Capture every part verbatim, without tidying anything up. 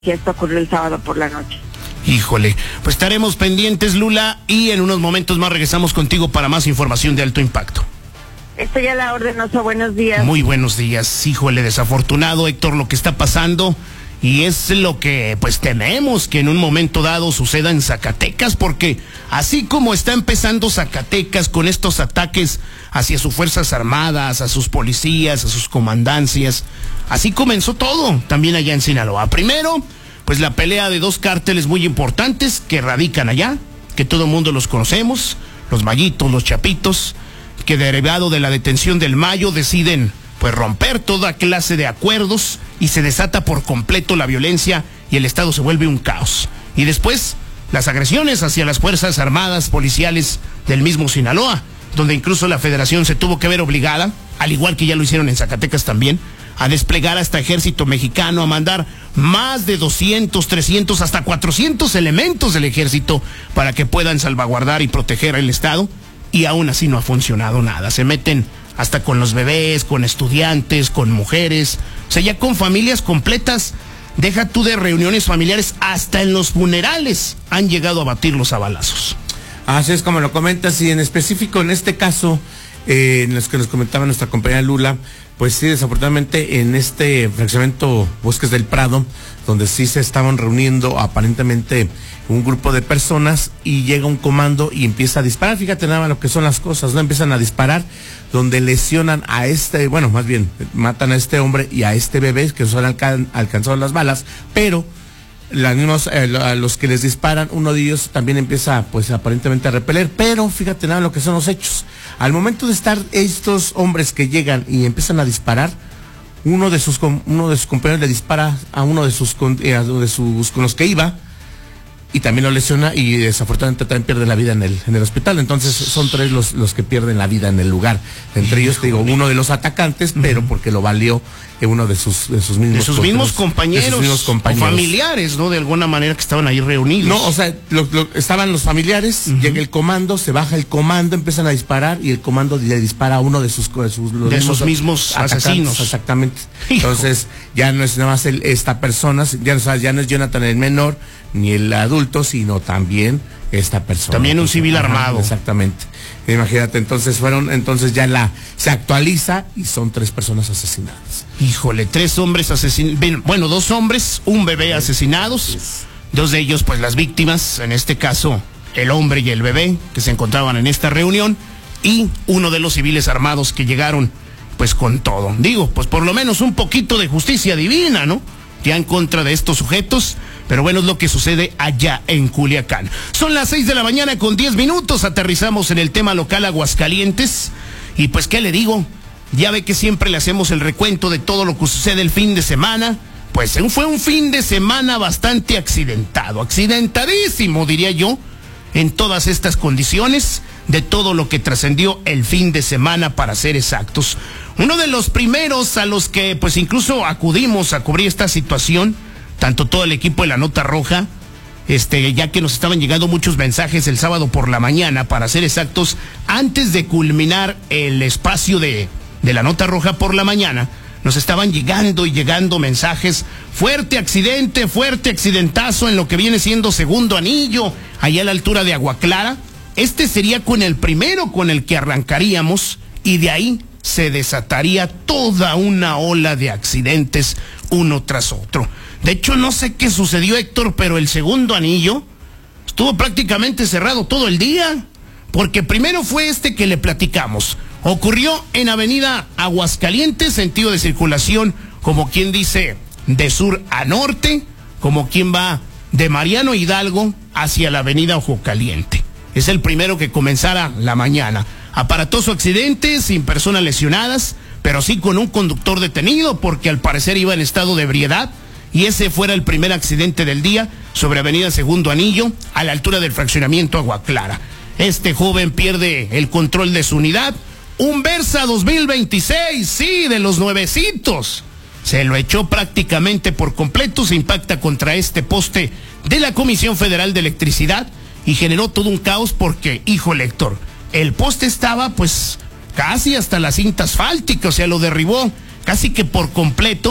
que esto ocurrió el sábado por la noche. Híjole, pues estaremos pendientes, Lula, y en unos momentos más regresamos contigo para más información de alto impacto. Estoy a la orden, Oso, buenos días. Muy buenos días, híjole, desafortunado, Héctor, lo que está pasando, y es lo que pues tememos que en un momento dado suceda en Zacatecas, porque así como está empezando Zacatecas con estos ataques hacia sus fuerzas armadas, a sus policías, a sus comandancias, así comenzó todo también allá en Sinaloa. Primero, pues la pelea de dos cárteles muy importantes que radican allá, que todo el mundo los conocemos, los Mayitos, los Chapitos, que derivado de la detención del Mayo deciden pues romper toda clase de acuerdos y se desata por completo la violencia y el Estado se vuelve un caos. Y después, las agresiones hacia las fuerzas armadas policiales del mismo Sinaloa, donde incluso la Federación se tuvo que ver obligada, al igual que ya lo hicieron en Zacatecas también, a desplegar hasta ejército mexicano, a mandar más de doscientos, trescientos, hasta cuatrocientos elementos del ejército para que puedan salvaguardar y proteger el Estado, y aún así no ha funcionado nada. Se meten hasta con los bebés, con estudiantes, con mujeres, o sea, ya con familias completas. Deja tú de reuniones familiares, hasta en los funerales han llegado a batirlos a balazos. Así es como lo comentas, y en específico en este caso, eh, en los que nos comentaba nuestra compañera Lula, pues sí, desafortunadamente en este fraccionamiento Bosques del Prado, donde sí se estaban reuniendo aparentemente un grupo de personas y llega un comando y empieza a disparar. Fíjate nada más lo que son las cosas, ¿no? Empiezan a disparar, donde lesionan a este, bueno, más bien, matan a este hombre y a este bebé, que son alcan alcanzados las balas, pero Las mismos, eh, a los que les disparan, uno de ellos también empieza pues aparentemente a repeler, pero fíjate nada lo que son los hechos. Al momento de estar estos hombres que llegan y empiezan a disparar, uno de sus uno de sus compañeros le dispara a uno de sus, eh, a de sus con los que iba, y también lo lesiona y desafortunadamente también pierde la vida en el, en el hospital. Entonces son tres los, los que pierden la vida en el lugar. Entre ellos, te digo, uno de los atacantes, uh-huh. pero porque lo valió eh, uno de sus, de sus mismos, de sus mismos compañeros, de sus mismos compañeros. O familiares, ¿no? De alguna manera que estaban ahí reunidos. No, o sea, lo, lo, estaban los familiares, uh-huh. llega el comando, se baja el comando, empiezan a disparar y el comando le dispara a uno de sus, de sus, los de mismos, sus mismos asesinos. Exactamente. Hijo. Entonces ya no es nada más el, esta persona, ya no, ya no es Jonathan el menor, ni el adulto, sino también esta persona. También un civil Ajá, armado. Exactamente. Imagínate, entonces fueron, entonces ya la, se actualiza y son tres personas asesinadas. Híjole, tres hombres asesinados, bueno, dos hombres, un bebé asesinados, dos de ellos pues las víctimas, en este caso el hombre y el bebé que se encontraban en esta reunión, y uno de los civiles armados que llegaron pues con todo. Digo, pues por lo menos un poquito de justicia divina, ¿no? Ya en contra de estos sujetos, pero bueno, es lo que sucede allá en Culiacán. Son las seis de la mañana con diez minutos, aterrizamos en el tema local Aguascalientes, y pues, ¿qué le digo? Ya ve que siempre le hacemos el recuento de todo lo que sucede el fin de semana. Pues fue un fin de semana bastante accidentado, accidentadísimo, diría yo, en todas estas condiciones, de todo lo que trascendió el fin de semana, para ser exactos. Uno de los primeros a los que pues incluso acudimos a cubrir esta situación, tanto todo el equipo de la Nota Roja, este, ya que nos estaban llegando muchos mensajes el sábado por la mañana, para ser exactos, antes de culminar el espacio de, de la Nota Roja por la mañana, nos estaban llegando y llegando mensajes: fuerte accidente, fuerte accidentazo en lo que viene siendo Segundo Anillo, allá a la altura de Agua Clara. Este sería con el primero con el que arrancaríamos, y de ahí se desataría toda una ola de accidentes uno tras otro. De hecho, no sé qué sucedió, Héctor, pero el Segundo Anillo estuvo prácticamente cerrado todo el día, porque primero fue este que le platicamos. Ocurrió en Avenida Aguascalientes, sentido de circulación, como quien dice, de sur a norte, como quien va de Mariano Hidalgo hacia la Avenida Ojo Caliente. Es el primero que comenzara la mañana. Aparatoso accidente, sin personas lesionadas, pero sí con un conductor detenido, porque al parecer iba en estado de ebriedad, y ese fuera el primer accidente del día sobre Avenida Segundo Anillo, a la altura del fraccionamiento Agua Clara. Este joven pierde el control de su unidad, un Versa dos mil veintiséis, sí, de los nuevecitos. Se lo echó prácticamente por completo, se impacta contra este poste de la Comisión Federal de Electricidad y generó todo un caos porque, hijo Héctor, el poste estaba pues casi hasta la cinta asfáltica, o sea, lo derribó casi que por completo,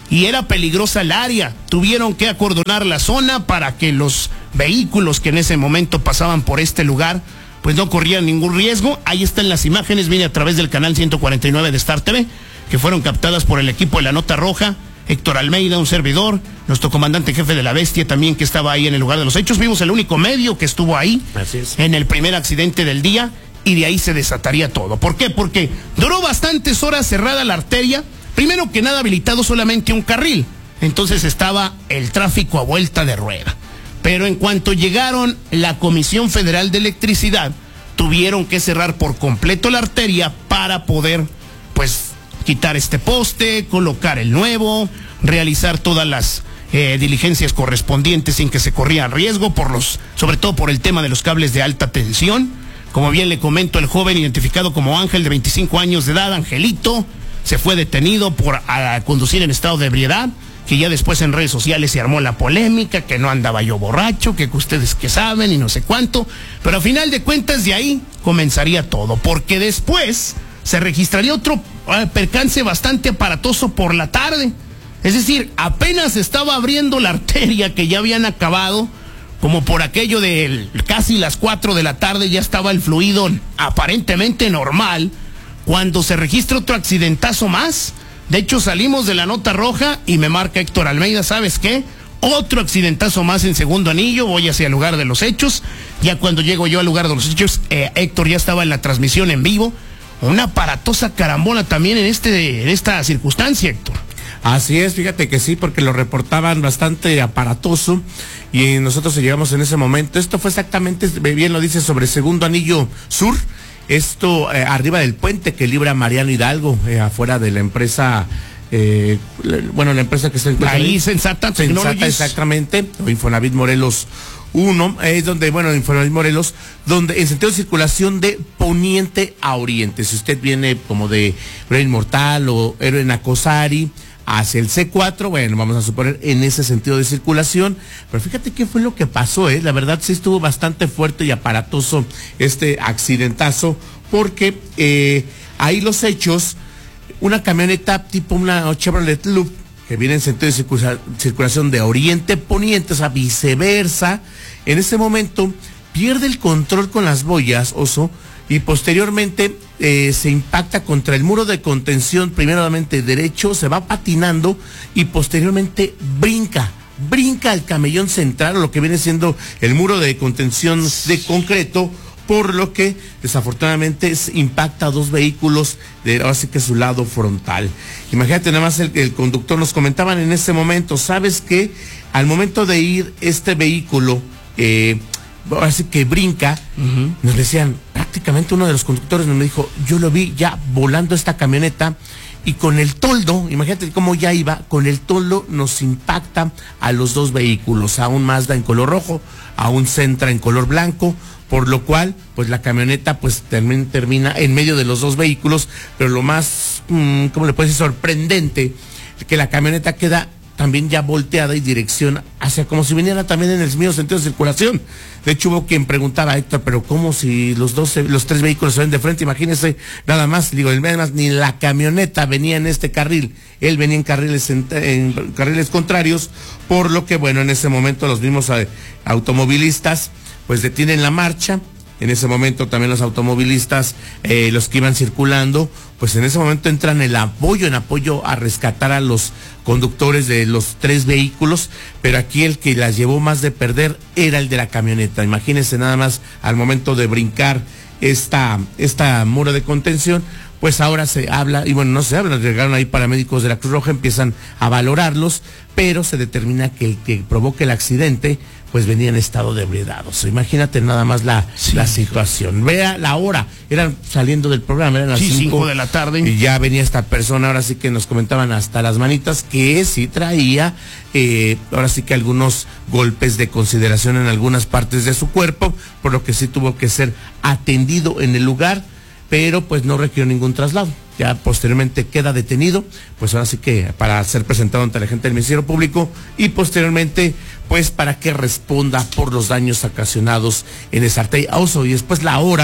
y era peligrosa el área. Tuvieron que acordonar la zona para que los vehículos que en ese momento pasaban por este lugar pues no corrían ningún riesgo. Ahí están las imágenes, viene a través del canal ciento cuarenta y nueve de Star T V, que fueron captadas por el equipo de la Nota Roja, Héctor Almeida, un servidor, nuestro comandante jefe de la Bestia también, que estaba ahí en el lugar de los hechos. Vimos el único medio que estuvo ahí en el primer accidente del día, y de ahí se desataría todo. ¿Por qué? Porque duró bastantes horas cerrada la arteria. Primero que nada, habilitado solamente un carril, entonces estaba el tráfico a vuelta de rueda. Pero en cuanto llegaron la Comisión Federal de Electricidad, tuvieron que cerrar por completo la arteria para poder, pues, quitar este poste, colocar el nuevo, realizar todas las eh, diligencias correspondientes sin que se corría riesgo, por los, sobre todo por el tema de los cables de alta tensión. Como bien le comento, el joven identificado como Ángel, de veinticinco años de edad, Angelito, se fue detenido por a, conducir en estado de ebriedad, que ya después en redes sociales se armó la polémica, que no andaba yo borracho, que ustedes que saben y no sé cuánto, pero a final de cuentas de ahí comenzaría todo, porque después se registraría otro uh, percance bastante aparatoso por la tarde. Es decir, apenas estaba abriendo la arteria que ya habían acabado, como por aquello de casi las cuatro de la tarde ya estaba el fluido aparentemente normal, cuando se registra otro accidentazo más. De hecho, salimos de la Nota Roja y me marca Héctor Almeida, ¿sabes qué? Otro accidentazo más en Segundo Anillo, voy hacia el lugar de los hechos. Ya cuando llego yo al lugar de los hechos, eh, Héctor ya estaba en la transmisión en vivo. Una aparatosa carambola también en, este, en esta circunstancia, Héctor. Así es, fíjate que sí, porque lo reportaban bastante aparatoso y nosotros llegamos en ese momento. Esto fue exactamente, bien lo dice, sobre Segundo Anillo Sur. Esto eh, arriba del puente que libra Mariano Hidalgo, eh, afuera de la empresa, eh, bueno, la empresa que se encuentra ahí, Sensata Technologies. Sensata, exactamente, o Infonavit Morelos uno, es eh, donde, bueno, Infonavit Morelos, donde en sentido de circulación de poniente a oriente. Si usted viene como de Brain Mortal o Héroe Nacosari hacia el C cuatro, bueno, vamos a suponer en ese sentido de circulación, pero fíjate qué fue lo que pasó, eh, la verdad sí estuvo bastante fuerte y aparatoso este accidentazo, porque eh, ahí los hechos, una camioneta tipo una Chevrolet Loop, que viene en sentido de circula circulación de oriente-poniente, o sea, viceversa, en ese momento pierde el control con las boyas, Oso, y posteriormente eh, se impacta contra el muro de contención, primeramente derecho, se va patinando y posteriormente brinca, brinca al camellón central, o lo que viene siendo el muro de contención de concreto, por lo que desafortunadamente impacta a dos vehículos de ahora sí que su lado frontal. Imagínate nada más, el, el conductor, nos comentaban en ese momento, ¿sabes qué? Al momento de ir este vehículo, eh, ahora sí que brinca, uh-huh. Nos decían, prácticamente uno de los conductores nos dijo, yo lo vi ya volando esta camioneta y con el toldo, imagínate cómo ya iba, con el toldo nos impacta a los dos vehículos, a un Mazda en color rojo, a un Sentra en color blanco, por lo cual, pues la camioneta pues termina, termina en medio de los dos vehículos, pero lo más, mmm, ¿cómo le puedo decir? Sorprendente, que la camioneta queda también ya volteada y dirección hacia, como si viniera también en el mismo sentido de circulación. De hecho, hubo quien preguntaba a Héctor, pero ¿cómo si los dos, los tres vehículos se ven de frente? Imagínese, nada más, digo, además ni la camioneta venía en este carril, él venía en carriles, en, en carriles contrarios, por lo que, bueno, en ese momento los mismos eh, automovilistas, pues detienen la marcha. En ese momento también los automovilistas, eh, los que iban circulando, pues en ese momento entran el apoyo, en apoyo a rescatar a los conductores de los tres vehículos, pero aquí el que las llevó más de perder era el de la camioneta. Imagínense nada más, al momento de brincar esta, esta muro de contención, pues ahora se habla, y bueno, no se habla, llegaron ahí paramédicos de la Cruz Roja, empiezan a valorarlos, pero se determina que el que provoque el accidente pues venía en estado de ebriedad. O sea, imagínate nada más la, sí, la situación. Vea la hora, eran saliendo del programa, eran las sí, cinco de la tarde. Y ya venía esta persona, ahora sí que nos comentaban hasta las manitas, que sí traía, eh, ahora sí que algunos golpes de consideración en algunas partes de su cuerpo, por lo que sí tuvo que ser atendido en el lugar, pero pues no requirió ningún traslado. Ya posteriormente queda detenido, pues ahora sí que para ser presentado ante la gente del Ministerio Público y posteriormente pues para que responda por los daños ocasionados en esa arteria. Oso, y después la hora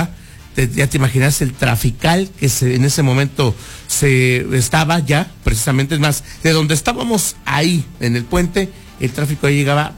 te, ya te imaginas el trafical que se, en ese momento se estaba ya, precisamente, es más, de donde estábamos ahí, en el puente, el tráfico ahí llegaba